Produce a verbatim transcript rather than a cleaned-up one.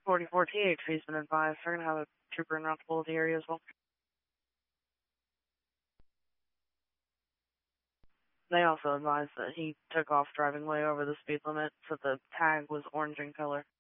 forty-four T H C's been advised. They're going to have a trooper en route to pull the area as well. They also advised that he took off driving way over the speed limit, so the tag was orange in color.